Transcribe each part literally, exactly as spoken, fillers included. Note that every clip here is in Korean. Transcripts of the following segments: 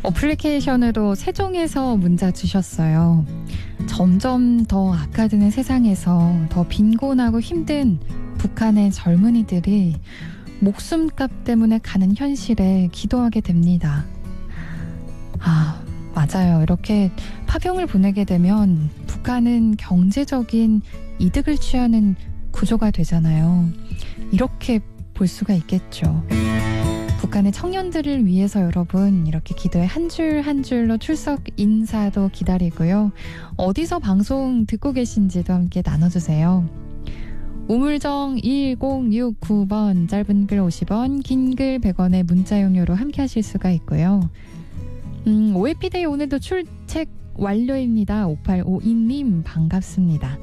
어플리케이션으로 세종에서 문자 주셨어요. 점점 더 악화되는 세상에서 더 빈곤하고 힘든 북한의 젊은이들이 목숨값 때문에 가는 현실에 기도하게 됩니다. 아, 맞아요. 이렇게 파병을 보내게 되면 북한은 경제적인 이득을 취하는 구조가 되잖아요. 이렇게 볼 수가 있겠죠. 북한의 청년들을 위해서 여러분 이렇게 기도에 한 줄 한 줄로 출석 인사도 기다리고요. 어디서 방송 듣고 계신지도 함께 나눠주세요. 우물정 일공육구 번, 짧은 글 오십 원, 긴 글 백 원의 문자 용료로 함께 하실 수가 있고요. 음, 오해피데이 오늘도 출첵 완료입니다. 오팔오이 님 반갑습니다.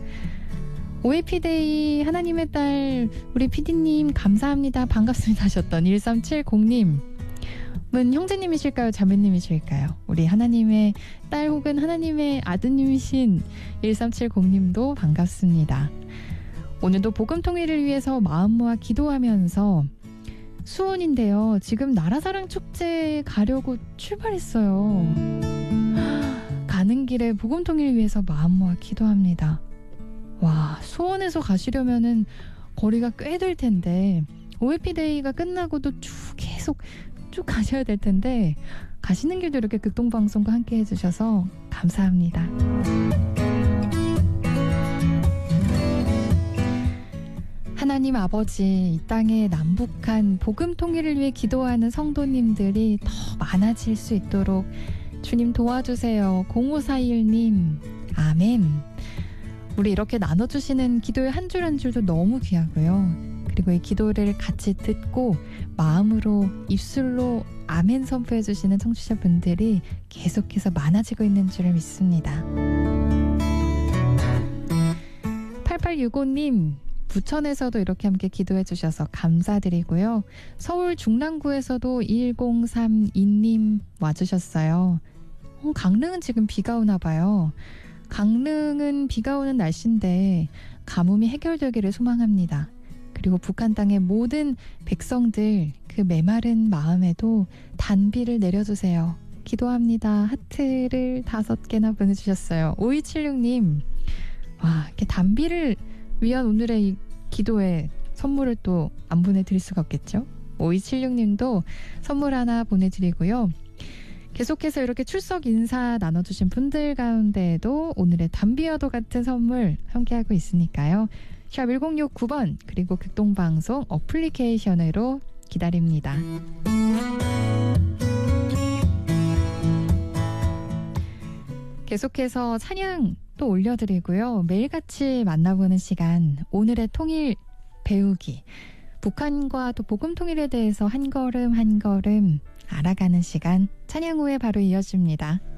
오해피데이 하나님의 딸 우리 피디님 감사합니다. 반갑습니다 하셨던 일삼칠공 님은 형제님이실까요? 자매님이실까요? 우리 하나님의 딸 혹은 하나님의 아드님이신 일삼칠공 님도 반갑습니다. 오늘도 복음 통일을 위해서 마음 모아 기도하면서 수원인데요. 지금 나라사랑 축제 가려고 출발했어요. 가는 길에 복음 통일을 위해서 마음 모아 기도합니다. 와, 수원에서 가시려면은 거리가 꽤 될 텐데 오해피데이가 끝나고도 쭉 계속 쭉 가셔야 될 텐데 가시는 길도 이렇게 극동방송과 함께 해주셔서 감사합니다. 하나님 아버지, 이 땅의 남북한 복음 통일을 위해 기도하는 성도님들이 더 많아질 수 있도록 주님 도와주세요. 공오사일 님 아멘. 우리 이렇게 나눠주시는 기도의 한 줄 한 줄도 너무 귀하고요. 그리고 이 기도를 같이 듣고 마음으로 입술로 아멘 선포해 주시는 청취자분들이 계속해서 많아지고 있는 줄을 믿습니다. 팔팔육오 님 부천에서도 이렇게 함께 기도해 주셔서 감사드리고요. 서울 중랑구에서도 일공삼이 님 와주셨어요. 어, 강릉은 지금 비가 오나 봐요. 강릉은 비가 오는 날씨인데 가뭄이 해결되기를 소망합니다. 그리고 북한 땅의 모든 백성들 그 메마른 마음에도 단비를 내려주세요. 기도합니다. 하트를 다섯 개나 보내주셨어요. 오이칠육 님 와, 이렇게 단비를 위한 오늘의 이 기도에 선물을 또 안 보내드릴 수가 없겠죠. 오이칠육 님도 선물 하나 보내드리고요. 계속해서 이렇게 출석 인사 나눠주신 분들 가운데에도 오늘의 단비와도 같은 선물 함께하고 있으니까요. 샵 일공육구 번 그리고 극동방송 어플리케이션으로 기다립니다. 계속해서 찬양 또 올려드리고요. 매일같이 만나보는 시간 오늘의 통일 배우기, 북한과 또 복음 통일에 대해서 한 걸음 한 걸음 알아가는 시간 찬양 후에 바로 이어집니다.